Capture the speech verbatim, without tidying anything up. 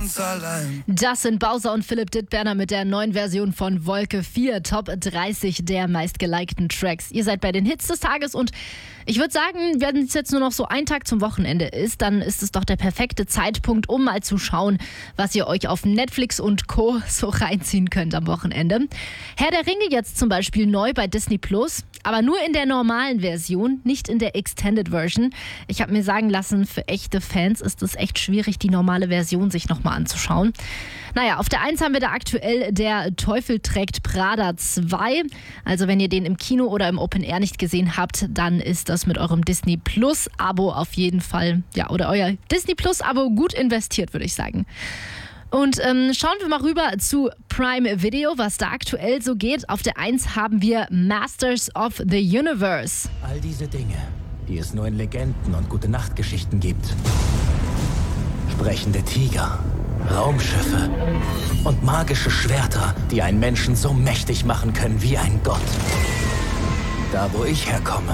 ganz allein. Das sind Bowser und Philipp Dittberner mit der neuen Version von Wolke vier, Top dreißig der meistgelikten Tracks. Ihr seid bei den Hits des Tages und ich würde sagen, wenn es jetzt nur noch so ein Tag zum Wochenende ist, dann ist es doch der perfekte Zeitpunkt, um mal zu schauen, was ihr euch auf Netflix und Co. so reinziehen könnt am Wochenende. Herr der Ringe jetzt zum Beispiel neu bei Disney Plus, aber nur in der normalen Version, nicht in der Extended Version. Ich habe mir sagen lassen, für echte Fans ist es echt schwierig, die normale Version sich nochmal anzuschauen. Naja, auf der eins haben wir da aktuell Der Teufel trägt Prada zwei. Also wenn ihr den im Kino oder im Open Air nicht gesehen habt, dann ist das mit eurem Disney Plus Abo auf jeden Fall, ja, oder euer Disney Plus Abo gut investiert, würde ich sagen. Und ähm, schauen wir mal rüber zu Prime Video, was da aktuell so geht. Auf der eins haben wir Masters of the Universe. All diese Dinge, die es nur in Legenden und Gute-Nacht-Geschichten gibt. Sprechende Tiger, Raumschiffe und magische Schwerter, die einen Menschen so mächtig machen können wie ein Gott. Da, wo ich herkomme,